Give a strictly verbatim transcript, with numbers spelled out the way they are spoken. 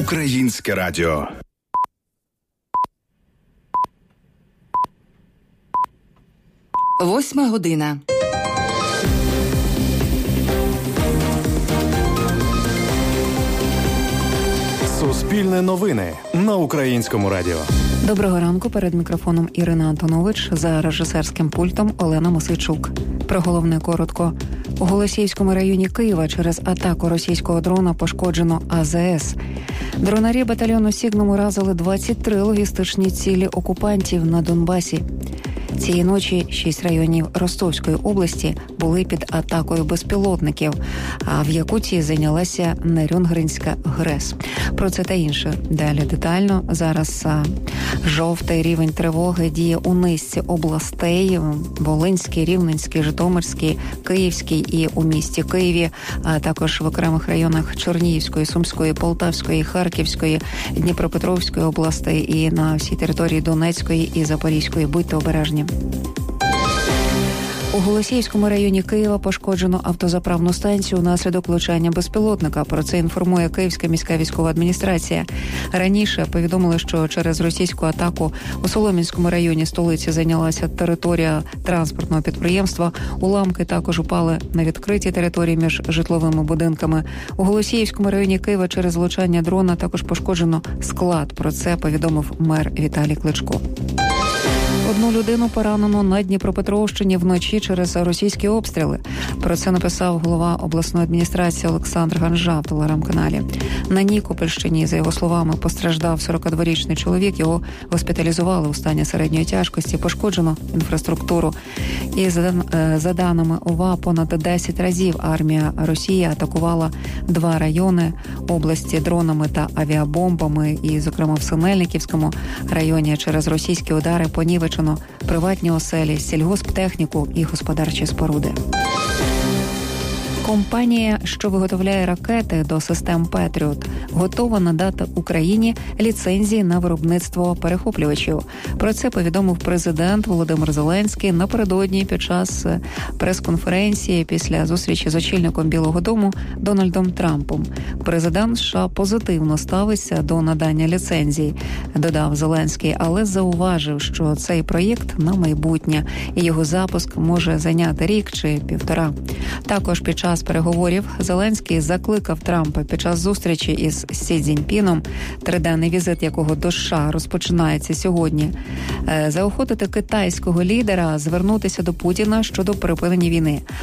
Українське радіо. Восьма година. Суспільне новини на Українському радіо. Доброго ранку. Перед мікрофоном Ірина Антонович, за режисерським пультом Олена Мосичук. Про головне коротко. У Голосіївському районі Києва через атаку російського дрона пошкоджено А З С. Дронарі батальйону «Сігнум» уразили двадцять три логістичні цілі окупантів на Донбасі. Цієї ночі шість районів Ростовської області були під атакою безпілотників, а в Якутії зайнялася Нерюнгринська ГРЕС. Про це та інше далі детально. Зараз а, жовтий рівень тривоги діє у низці областей: Волинській, Рівненській, Житомирській, Київській і у місті Києві, а також в окремих районах Чернігівської, Сумської, Полтавської, Харківської, Дніпропетровської областей і на всій території Донецької і Запорізької. Будьте обережні. У Голосіївському районі Києва пошкоджено автозаправну станцію внаслідок влучання безпілотника. Про це інформує Київська міська військова адміністрація. Раніше повідомили, що через російську атаку у Солом'янському районі столиці зайнялася територія транспортного підприємства. Уламки також упали на відкритій території між житловими будинками. У Голосіївському районі Києва через влучання дрона також пошкоджено склад. Про це повідомив мер Віталій Кличко. Одну людину поранено на Дніпропетровщині вночі через російські обстріли. Про це написав голова обласної адміністрації Олександр Ганжа в телеграм-каналі. На Нікопольщині, за його словами, постраждав сорокадворічний чоловік. Його госпіталізували у стані середньої тяжкості. Пошкоджено інфраструктуру. І за, за даними ОВА, понад десять разів армія Росії атакувала два райони області дронами та авіабомбами. І, зокрема, в Синельниківському районі через російські удари понівечено приватні оселі, сільгосптехніку і господарчі споруди. Компанія, що виготовляє ракети до систем «Петріот», готова надати Україні ліцензії на виробництво перехоплювачів. Про це повідомив президент Володимир Зеленський напередодні під час прес-конференції після зустрічі з очільником Білого дому Дональдом Трампом. Президент США позитивно ставиться до надання ліцензій, додав Зеленський, але зауважив, що цей проєкт на майбутнє і його запуск може зайняти рік чи півтора. Також під час переговорів Зеленський закликав Трампа під час зустрічі із Сі Цзіньпіном, триденний візит якого до США розпочинається сьогодні, заохотити китайського лідера звернутися до Путіна щодо припинення війни,